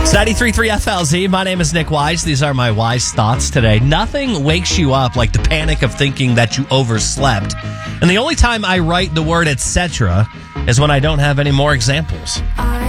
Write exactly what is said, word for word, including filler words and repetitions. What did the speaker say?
It's ninety-three point three F L Z. My name is Nick Wise. These are my wise thoughts today. Nothing wakes you up like the panic of thinking that you overslept. And the only time I write the word et cetera is when I don't have any more examples.